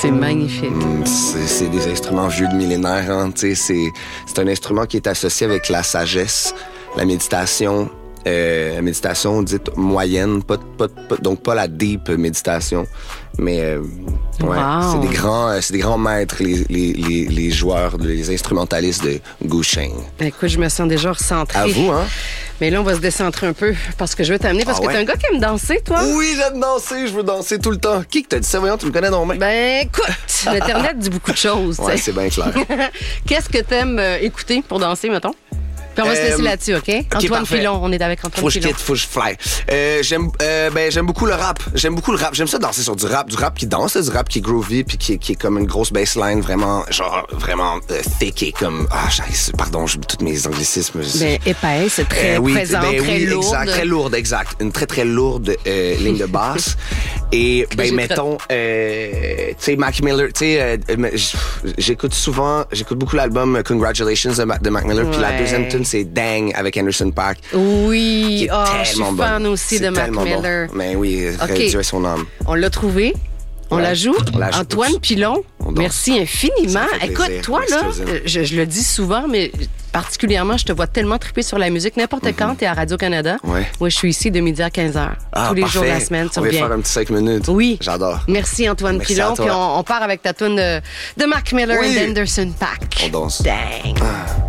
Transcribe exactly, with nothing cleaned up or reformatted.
C'est magnifique. C'est, c'est des instruments vieux de millénaires. Hein, c'est, c'est un instrument qui est associé avec la sagesse, la méditation, euh, la méditation dite moyenne, pas, pas, pas, donc pas la deep méditation, mais euh, ouais, wow. c'est des grands, euh, c'est des grands maîtres, les, les, les, les joueurs, les instrumentalistes de Gusheng. Écoute, je me sens déjà recentrée. À vous, hein? Mais là, on va se décentrer un peu parce que je veux t'amener, parce ah que ouais? t'es un gars qui aime danser, toi. Oui, j'aime danser, je veux danser tout le temps. Qui que t'a dit ça? Voyons, tu me connais non mais. Ben, écoute, l'Internet dit beaucoup de choses. Ouais, t'sais. c'est bien clair. Qu'est-ce que t'aimes euh, écouter pour danser, mettons? Puis on va euh, se laisser là-dessus, OK? okay Antoine parfait. Pilon, on est avec Antoine faut Pilon. Faut que je quitte, faut que je fly. Euh, j'aime, euh, ben, j'aime beaucoup le rap. J'aime beaucoup le rap. J'aime ça danser sur du rap. Du rap qui danse, du rap qui est groovy, puis qui, qui est comme une grosse bassline, vraiment, genre, vraiment euh, thick et comme... Ah, pardon, je tous mes anglicismes. Ben, épaisse, c'est très euh, oui, présent, ben, très oui, lourde. Exact, très lourde, exact. Une très, très lourde euh, ligne de basse. Et, ben, mettons, euh, tu sais, Mac Miller, tu sais, euh, j'écoute souvent, j'écoute beaucoup l'album Congratulations de, de Mac Miller, puis ouais. La deuxième tune, c'est Dang avec Anderson .Paak. Oui, oh, je suis fan bon. aussi c'est de Mac Miller. Bon. Mais oui, okay. Dieu est son âme. On l'a trouvé. On ouais. la joue. On la joue. Antoine Pilon, merci infiniment. Écoute, toi, là, je, je le dis souvent, mais particulièrement, je te vois tellement triper sur la musique. N'importe mm-hmm. quand, t'es à Radio-Canada. Ouais. Moi, je suis ici de midi à quinze heures. Ah, tous les parfait. jours de la semaine. On va bien. faire un petit cinq minutes. Oui. J'adore. Merci, Antoine merci Pilon. Puis on, on part avec ta tune de, de Mac Miller oui. et d'Anderson .Paak. On danse. Dang. Ah.